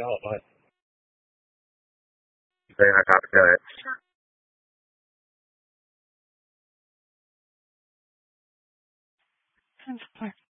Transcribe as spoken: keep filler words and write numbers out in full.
God. Then I got to do it. That's fine.